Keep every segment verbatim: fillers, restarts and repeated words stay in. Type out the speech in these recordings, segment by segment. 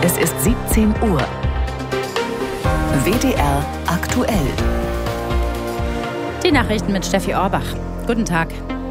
Es ist siebzehn Uhr. W D R aktuell. Die Nachrichten mit Steffi Orbach. Guten Tag.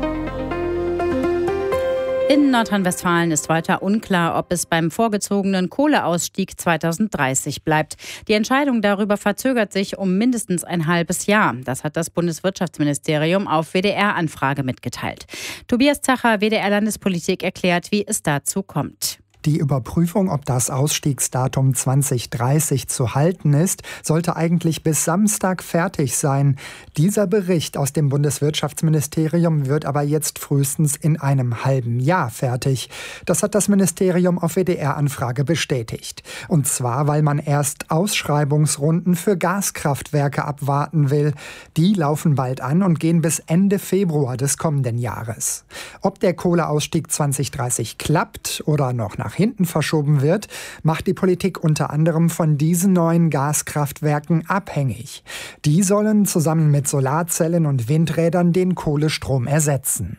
In Nordrhein-Westfalen ist weiter unklar, ob es beim vorgezogenen Kohleausstieg zweitausenddreißig bleibt. Die Entscheidung darüber verzögert sich um mindestens ein halbes Jahr. Das hat das Bundeswirtschaftsministerium auf W D R-Anfrage mitgeteilt. Tobias Zacher, W D R-Landespolitik, erklärt, wie es dazu kommt. Die Überprüfung, ob das Ausstiegsdatum zwanzig dreißig zu halten ist, sollte eigentlich bis Samstag fertig sein. Dieser Bericht aus dem Bundeswirtschaftsministerium wird aber jetzt frühestens in einem halben Jahr fertig. Das hat das Ministerium auf W D R-Anfrage bestätigt. Und zwar, weil man erst Ausschreibungsrunden für Gaskraftwerke abwarten will. Die laufen bald an und gehen bis Ende Februar des kommenden Jahres. Ob der Kohleausstieg zwanzig dreißig klappt oder noch nach hinten verschoben wird, macht die Politik unter anderem von diesen neuen Gaskraftwerken abhängig. Die sollen zusammen mit Solarzellen und Windrädern den Kohlestrom ersetzen.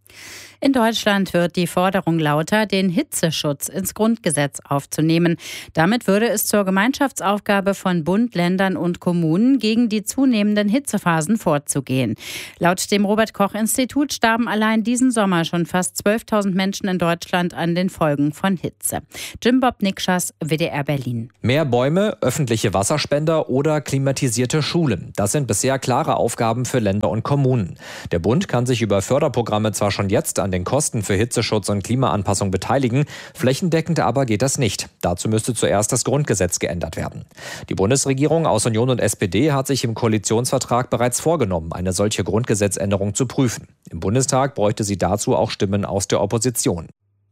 In Deutschland wird die Forderung lauter, den Hitzeschutz ins Grundgesetz aufzunehmen. Damit würde es zur Gemeinschaftsaufgabe von Bund, Ländern und Kommunen, gegen die zunehmenden Hitzephasen vorzugehen. Laut dem Robert-Koch-Institut starben allein diesen Sommer schon fast zwölftausend Menschen in Deutschland an den Folgen von Hitze. Jim Bob Nikschas, W D R Berlin. Mehr Bäume, öffentliche Wasserspender oder klimatisierte Schulen. Das sind bisher klare Aufgaben für Länder und Kommunen. Der Bund kann sich über Förderprogramme zwar schon jetzt an den Kosten für Hitzeschutz und Klimaanpassung beteiligen. Flächendeckend aber geht das nicht. Dazu müsste zuerst das Grundgesetz geändert werden. Die Bundesregierung aus Union und S P D hat sich im Koalitionsvertrag bereits vorgenommen, eine solche Grundgesetzänderung zu prüfen. Im Bundestag bräuchte sie dazu auch Stimmen aus der Opposition.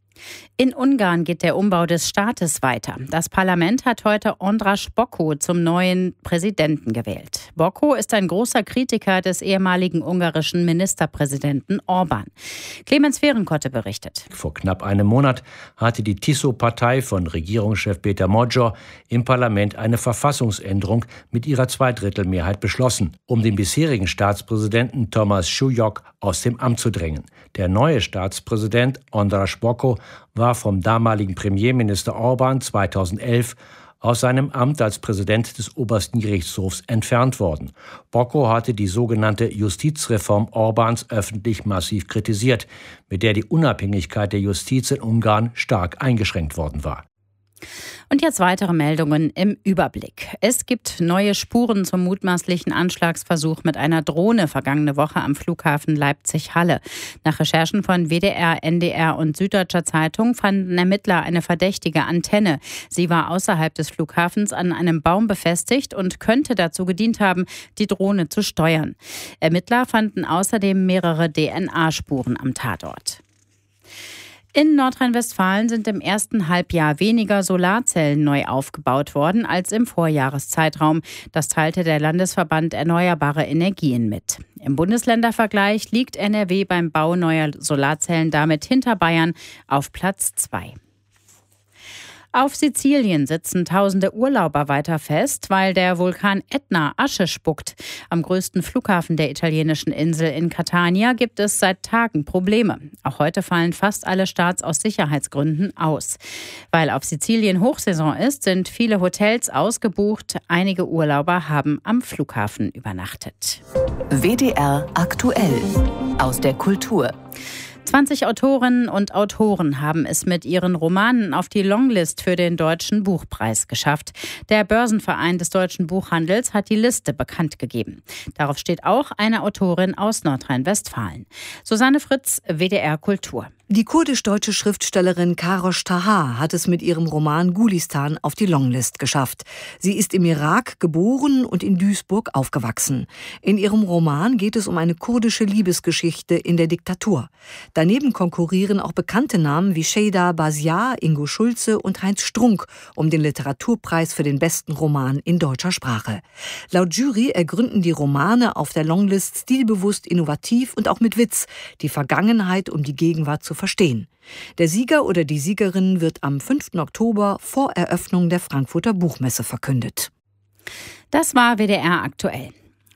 In Ungarn geht der Umbau des Staates weiter. Das Parlament hat heute András Bokko zum neuen Präsidenten gewählt. Bokko ist ein großer Kritiker des ehemaligen ungarischen Ministerpräsidenten Orbán. Clemens Fehrenkotte berichtet. Vor knapp einem Monat hatte die Tiso-Partei von Regierungschef Péter Magyar im Parlament eine Verfassungsänderung mit ihrer Zweidrittelmehrheit beschlossen, um den bisherigen Staatspräsidenten Thomas Schulyok aus dem Amt zu drängen. Der neue Staatspräsident András Bokko war vom damaligen Premierminister Orbán zweitausendelf aus seinem Amt als Präsident des obersten Gerichtshofs entfernt worden. Bokko hatte die sogenannte Justizreform Orbáns öffentlich massiv kritisiert, mit der die Unabhängigkeit der Justiz in Ungarn stark eingeschränkt worden war. Und jetzt weitere Meldungen im Überblick. Es gibt neue Spuren zum mutmaßlichen Anschlagsversuch mit einer Drohne vergangene Woche am Flughafen Leipzig-Halle. Nach Recherchen von W D R, N D R und Süddeutscher Zeitung fanden Ermittler eine verdächtige Antenne. Sie war außerhalb des Flughafens an einem Baum befestigt und könnte dazu gedient haben, die Drohne zu steuern. Ermittler fanden außerdem mehrere D N A-Spuren am Tatort. In Nordrhein-Westfalen sind im ersten Halbjahr weniger Solarzellen neu aufgebaut worden als im Vorjahreszeitraum. Das teilte der Landesverband Erneuerbare Energien mit. Im Bundesländervergleich liegt N R W beim Bau neuer Solarzellen damit hinter Bayern auf Platz zwei. Auf Sizilien sitzen tausende Urlauber weiter fest, weil der Vulkan Ätna Asche spuckt. Am größten Flughafen der italienischen Insel in Catania gibt es seit Tagen Probleme. Auch heute fallen fast alle Starts aus Sicherheitsgründen aus. Weil auf Sizilien Hochsaison ist, sind viele Hotels ausgebucht. Einige Urlauber haben am Flughafen übernachtet. W D R aktuell aus der Kultur. zwanzig Autorinnen und Autoren haben es mit ihren Romanen auf die Longlist für den Deutschen Buchpreis geschafft. Der Börsenverein des deutschen Buchhandels hat die Liste bekannt gegeben. Darauf steht auch eine Autorin aus Nordrhein-Westfalen. Susanne Fritz, W D R Kultur. Die kurdisch-deutsche Schriftstellerin Karosh Taha hat es mit ihrem Roman Gulistan auf die Longlist geschafft. Sie ist im Irak geboren und in Duisburg aufgewachsen. In ihrem Roman geht es um eine kurdische Liebesgeschichte in der Diktatur. Daneben konkurrieren auch bekannte Namen wie Şeyda Basiar, Ingo Schulze und Heinz Strunk um den Literaturpreis für den besten Roman in deutscher Sprache. Laut Jury ergründen die Romane auf der Longlist stilbewusst, innovativ und auch mit Witz die Vergangenheit, um die Gegenwart zu verstehen. Der Sieger oder die Siegerin wird am fünften Oktober vor Eröffnung der Frankfurter Buchmesse verkündet. Das war W D R aktuell.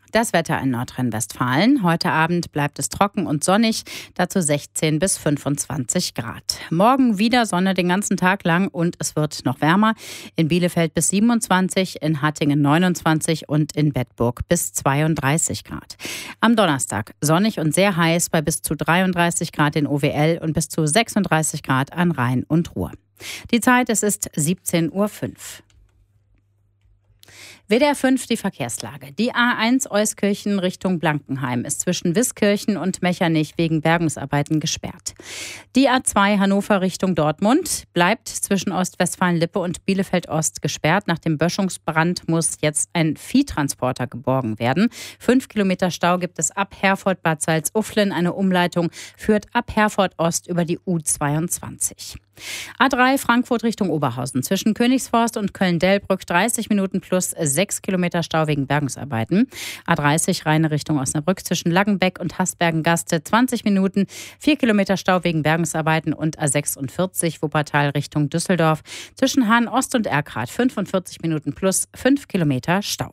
Das Wetter in Nordrhein-Westfalen. Heute Abend bleibt es trocken und sonnig, dazu sechzehn bis fünfundzwanzig Grad. Morgen wieder Sonne den ganzen Tag lang und es wird noch wärmer. In Bielefeld bis siebenundzwanzig, in Hattingen neunundzwanzig und in Bedburg bis zweiunddreißig Grad. Am Donnerstag sonnig und sehr heiß bei bis zu dreiunddreißig Grad in O W L und bis zu sechsunddreißig Grad an Rhein und Ruhr. Die Zeit, es ist siebzehn Uhr fünf. W D R fünf, die Verkehrslage. Die A eins Euskirchen Richtung Blankenheim ist zwischen Wiskirchen und Mechernich wegen Bergungsarbeiten gesperrt. Die A zwei Hannover Richtung Dortmund bleibt zwischen Ostwestfalen-Lippe und Bielefeld-Ost gesperrt. Nach dem Böschungsbrand muss jetzt ein Viehtransporter geborgen werden. Fünf Kilometer Stau gibt es ab Herford-Bad Salzuflen. Eine Umleitung führt ab Herford-Ost über die U zweiundzwanzig. A drei Frankfurt Richtung Oberhausen. Zwischen Königsforst und Köln-Delbrück dreißig Minuten plus sechs Kilometer Stau wegen Bergungsarbeiten. A dreißig Rheine Richtung Osnabrück zwischen Laggenbeck und Hasbergen-Gaste zwanzig Minuten, vier Kilometer Stau wegen Bergungsarbeiten und A sechsundvierzig Wuppertal Richtung Düsseldorf. Zwischen Hahn-Ost und Erkrath fünfundvierzig Minuten plus fünf Kilometer Stau.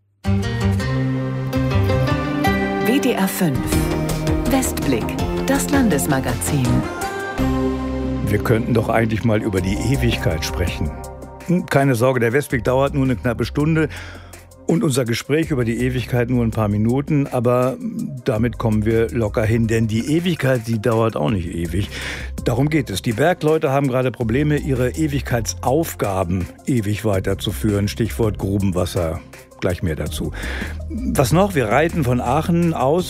W D R fünf Westblick, das Landesmagazin. Wir könnten doch eigentlich mal über die Ewigkeit sprechen. Keine Sorge, der Westblick dauert nur eine knappe Stunde und unser Gespräch über die Ewigkeit nur ein paar Minuten. Aber damit kommen wir locker hin, denn die Ewigkeit, die dauert auch nicht ewig. Darum geht es. Die Bergleute haben gerade Probleme, ihre Ewigkeitsaufgaben ewig weiterzuführen. Stichwort Grubenwasser. Gleich mehr dazu. Was noch? Wir reiten von Aachen aus